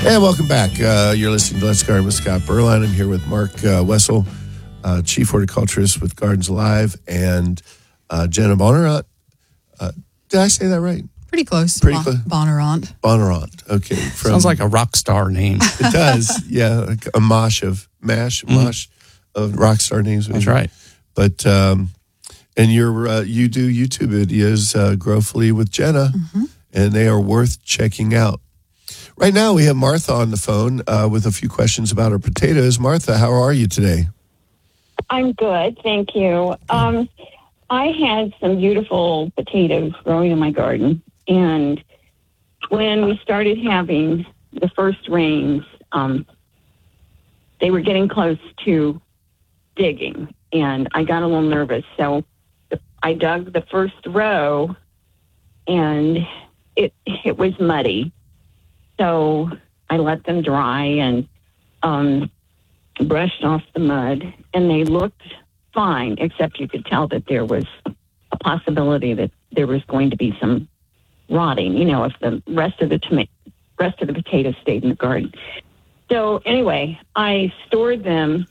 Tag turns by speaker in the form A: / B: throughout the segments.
A: And welcome back. You're listening to Let's Garden with Scott Berline. I'm here with Mark Wessel, Chief Horticulturist with Gardens Alive, and Jenna Bonnarant. Did I say that right?
B: Pretty close. Bonnarant.
A: Bonnarant. Okay.
C: Sounds like a rock star name.
A: It does. Yeah. Like a mosh of rock star names.
C: That's right.
A: But, and you do YouTube videos, Growfully with Jenna, and they are worth checking out. Right now, we have Martha on the phone with a few questions about her potatoes. Martha, how are you today?
D: I'm good, thank you. I had some beautiful potatoes growing in my garden, and when we started having the first rains, they were getting close to digging, and I got a little nervous. So I dug the first row, and it was muddy. So I let them dry and brushed off the mud, and they looked fine, except you could tell that there was a possibility that there was going to be some rotting, if the rest of the potatoes stayed in the garden. So anyway, I stored them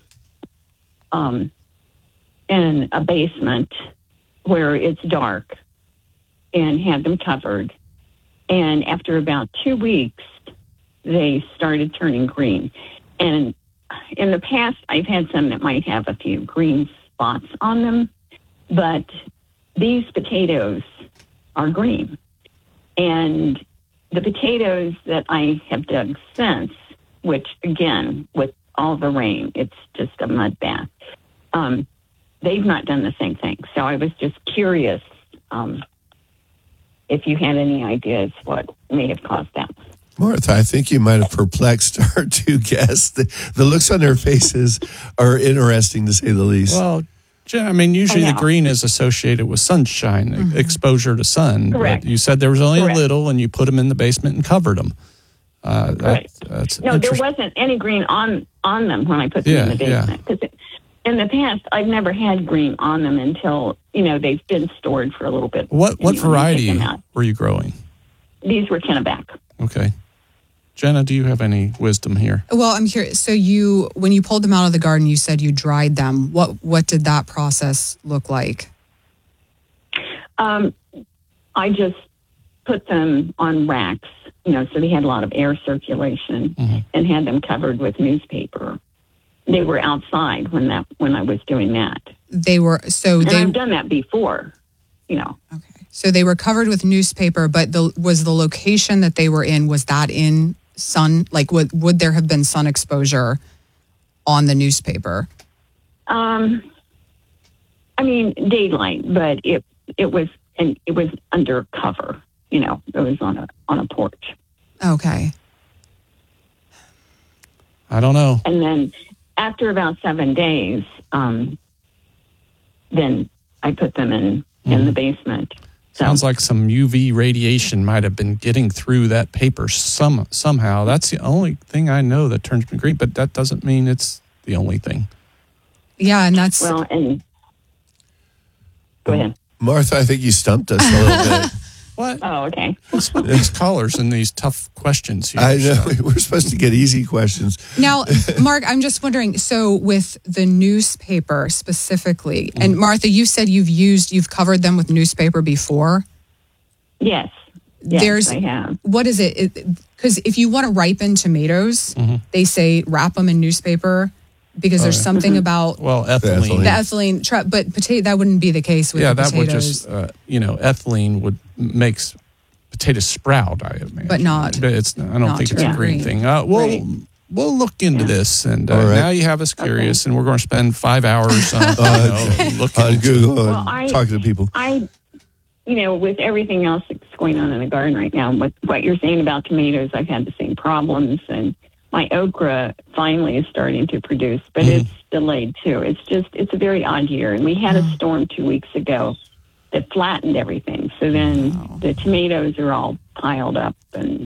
D: in a basement where it's dark and had them covered. And after about 2 weeks, they started turning green. And in the past, I've had some that might have a few green spots on them, but these potatoes are green. And the potatoes that I have dug since, which again, with all the rain, it's just a mud bath, they've not done the same thing. So I was just curious if you had any ideas what may have caused that.
A: Martha, I think you might have perplexed our two guests. The looks on their faces are interesting, to say the least.
C: Well, Jen, usually the green is associated with sunshine, exposure to sun.
D: Correct.
C: But you said there was only a little, and you put them in the basement and covered them.
D: That's no, there wasn't any green on them when I put them in the basement. Because in the past, I've never had green on them until, they've been stored for a little bit.
C: What variety were you growing?
D: These were Kennebec.
C: Okay. Jenna, do you have any wisdom here?
B: Well, I'm curious. So when you pulled them out of the garden, you said you dried them. What did that process look like?
D: I just put them on racks, so they had a lot of air circulation, and had them covered with newspaper. They were outside when I was doing that. I've done that before,
B: Okay. So they were covered with newspaper, but was the location that they were in, was that in sun? Like, would there have been sun exposure on the newspaper?
D: Daylight, but it was under cover. It was on a porch.
B: Okay.
C: I don't know.
D: And then after about 7 days, then I put them in the basement.
C: Sounds like some UV radiation might have been getting through that paper somehow. That's the only thing I know that turns green, but that doesn't mean it's the only thing.
B: Yeah, and that's...
D: Well, and... Go ahead.
A: Martha, I think you stumped us a little bit.
C: What?
D: Oh, okay.
C: What's with these callers and these tough questions here?
A: I know. We're supposed to get easy questions.
B: Now, Mark, I'm just wondering, so with the newspaper specifically, and Martha, you said you've covered them with newspaper before?
D: Yes. I have.
B: What is it? Because if you want to ripen tomatoes, they say wrap them in newspaper because there's something about
C: ethylene.
B: The ethylene, but that wouldn't be the case with the potatoes.
C: Would just ethylene makes potatoes sprout. I imagine,
B: but not.
C: But I don't think it's a green thing. We'll look into this, and now you have us curious, and we're going to spend 5 hours looking
A: on Google and talking to people.
D: With everything else that's going on in the garden right now, with what you're saying about tomatoes, I've had the same problems, and my okra finally is starting to produce, but it's delayed too. It's a very odd year. And we had a storm 2 weeks ago that flattened everything. So then the tomatoes are all piled up. So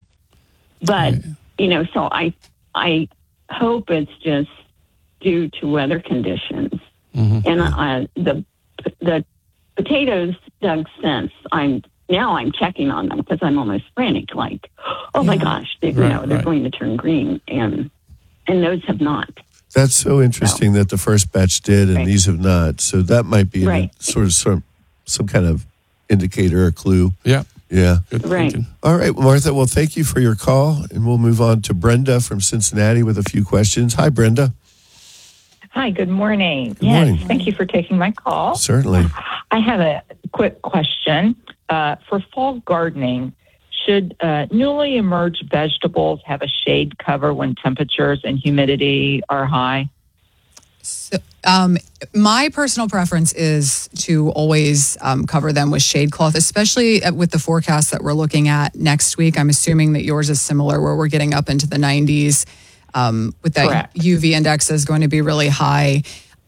D: I hope it's just due to weather conditions. And the potatoes dug since, I'm now I'm checking on them because I'm almost frantic, like, oh my gosh, they're going to turn green, and those have not.
A: That's so interesting that the first batch did and these have not. So that might be sort of some kind of indicator or clue.
C: Yeah.
A: Yeah.
C: Good
D: Right.
C: thinking.
A: All right, Martha. Well, thank you for your call, and we'll move on to Brenda from Cincinnati with a few questions. Hi, Brenda.
E: Hi, good morning.
A: Good morning.
E: Thank you for taking my call.
A: Certainly.
E: I have a quick question. For fall gardening, should newly emerged vegetables have a shade cover when temperatures and humidity are high?
B: So, my personal preference is to always cover them with shade cloth, especially with the forecast that we're looking at next week. I'm assuming that yours is similar, where we're getting up into the 90s. With that
E: Correct.
B: UV index is going to be really high.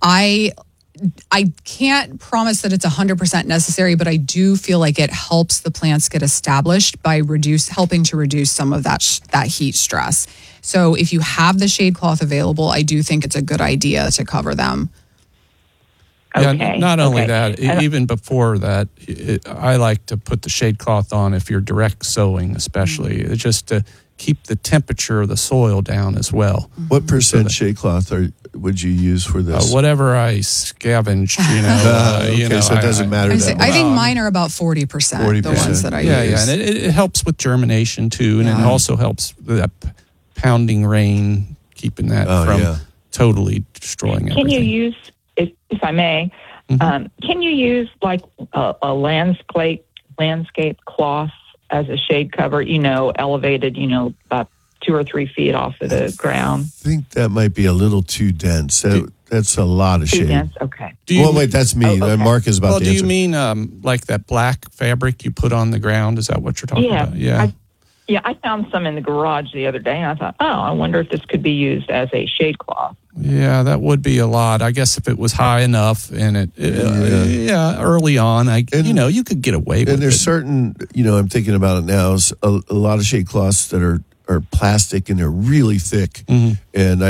B: I can't promise that it's 100% necessary, but I do feel like it helps the plants get established by helping to reduce some of that heat stress. So if you have the shade cloth available, I do think it's a good idea to cover them.
C: Yeah,
E: Okay.
C: not only
E: Okay.
C: that, even before that, I like to put the shade cloth on if you're direct sowing, especially, just to keep the temperature of the soil down as well.
A: What percent shade cloth would you use for this?
C: Whatever I scavenged,
A: Okay, so it doesn't matter that much.
B: I think mine are about 40%, the ones that I use.
C: Yeah, and it helps with germination too, and it also helps with that pounding rain, keeping that from totally destroying everything.
E: Can you use, if I may, can you use like a landscape cloth as a shade cover, elevated, about 2 or 3 feet off of the ground?
A: I think that might be a little too dense. That's a lot of
E: Too
A: shade.
E: dense? Okay.
A: Wait, that's me.
E: okay.
A: Mark is about to
C: do
A: answer.
C: you mean like that black fabric you put on the ground? Is that what you're talking about? Yeah.
E: I found some in the garage the other day, and I thought, I wonder if this could be used as a shade cloth.
C: Yeah, that would be a lot. I guess if it was high enough and early on, you could get away with it.
A: And there's certain, I'm thinking about it now, is a lot of shade cloths that are plastic and they're really thick. And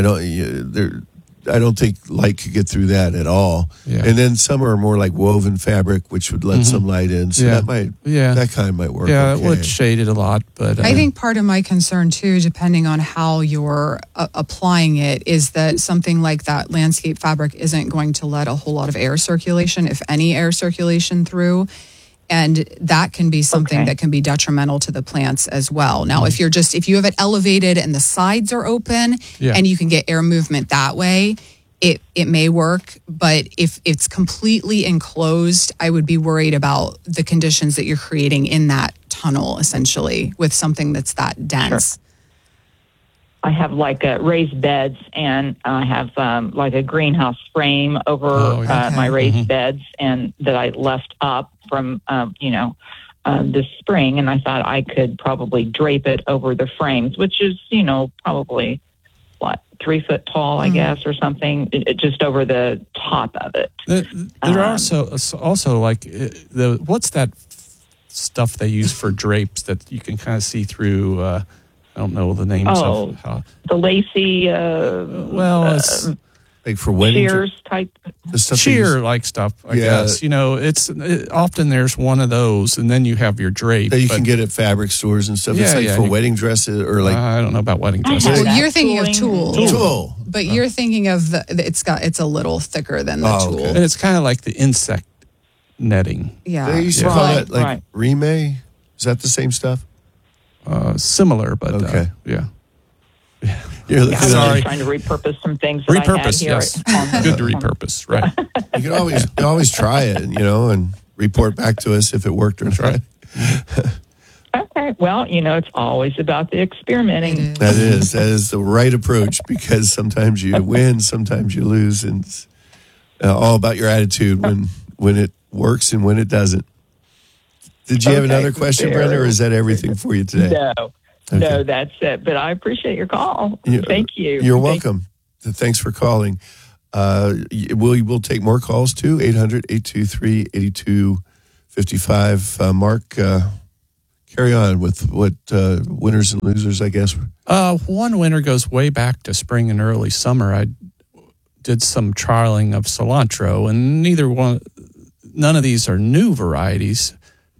A: I don't think light could get through that at all.
C: Yeah.
A: And then some are more like woven fabric, which would let some light in. So that kind might work.
C: Yeah,
A: okay.
C: it would shade it a lot, but
B: I think part of my concern too, depending on how you're applying it, is that something like that landscape fabric isn't going to let a whole lot of air circulation, if any air circulation through. And that can be something that can be detrimental to the plants as well. Now, if you have it elevated and the sides are open and you can get air movement that way, it may work. But if it's completely enclosed, I would be worried about the conditions that you're creating in that tunnel, essentially, with something that's that dense.
E: Sure. I have like raised beds, and I have like a greenhouse frame over my raised beds, and that I left up from this spring, and I thought I could probably drape it over the frames, which is probably 3 foot tall, I guess, or something, just over the top of it.
C: There are also like what's that stuff they use for drapes that you can kind of see through. I don't know the names of how.
E: The lacy,
C: it's
A: like for wedding
E: shears type.
A: the stuff
C: sheer-like stuff, I guess. Often there's one of those, and then you have your drape.
A: that you can get at fabric stores and stuff. It's like for wedding dresses or like.
C: I don't know about wedding dresses.
B: Well, you're thinking of tulle.
A: Tulle.
B: But you're thinking of it's a little thicker than the tulle.
C: And it's kind of like the insect netting.
B: Yeah.
A: They used to call that like rime. Is that the same stuff?
C: Similar, but yeah.
A: You're looking at
C: Sorry.
E: I'm trying to repurpose some things that I had
C: Repurpose,
E: here.
C: yes. Good to repurpose, right.
A: You can always try it, and report back to us if it worked or not.
C: right.
E: Okay. Well, it's always about the experimenting.
A: That is the right approach, because sometimes you win, sometimes you lose, and it's all about your attitude when it works and when it doesn't. Did you have another question, Brenda, or is that everything for you today?
E: No, that's it. But I appreciate your call. Thank you.
A: You're welcome. Thanks for calling. We'll take more calls too. 800-823-8255. Mark, carry on with what winners and losers, I guess.
C: One winner goes way back to spring and early summer. I did some trialing of cilantro, and none of these are new varieties.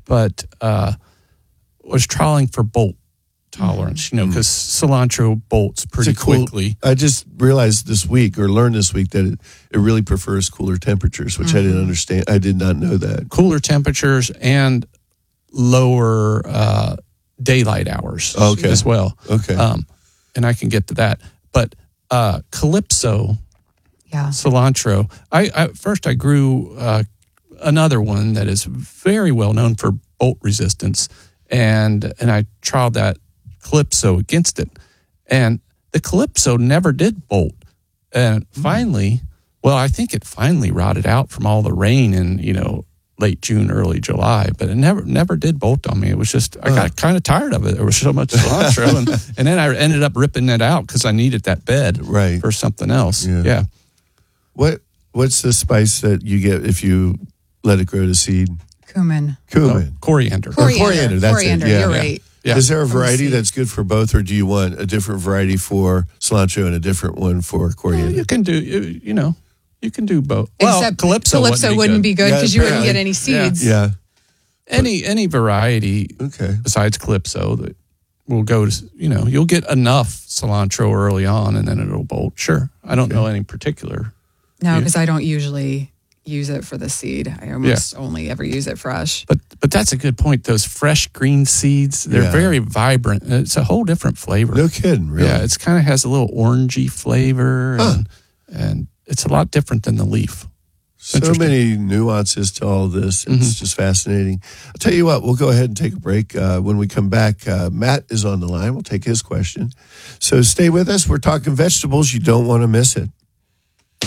C: but was trialing for bolt tolerance, because cilantro bolts pretty quickly.
A: I just realized this week, or learned this week, that it really prefers cooler temperatures, which I didn't understand. I did not know that.
C: Cooler temperatures and lower daylight hours as well.
A: Okay.
C: And I can get to that. But Calypso cilantro, I grew another one that is very well known for bolt resistance, and I trialed that Calypso against it, and the Calypso never did bolt. And finally, I think it finally rotted out from all the rain in late June, early July, but it never did bolt on me. It was just I got kind of tired of it. There was so much cilantro, and then I ended up ripping it out because I needed that bed for something else. Yeah.
A: What's the spice that you get if you let it grow to seed?
B: Cumin.
C: Coriander.
A: Coriander. That's
B: coriander.
A: it. Yeah.
B: You're right.
C: Yeah.
A: Is there a variety that's good for both, or do you want a different variety for cilantro and a different one for coriander?
C: You can do, you can do both.
B: Except Calypso wouldn't be good because you wouldn't get any seeds.
A: Yeah.
C: Any variety besides Calypso that will go to, you'll get enough cilantro early on and then it'll bolt. Sure. I don't know any particular.
B: No, because I don't usually use it for the seed. I almost only ever use it fresh.
C: But that's a good point. Those fresh green seeds, they're very vibrant. It's a whole different flavor.
A: No kidding, really.
C: Yeah, it's kind of has a little orangey flavor, and it's a lot different than the leaf.
A: So many nuances to all this. It's just fascinating. I'll tell you what, we'll go ahead and take a break. When we come back, Matt is on the line. We'll take his question. So stay with us. We're talking vegetables. You don't want to miss it.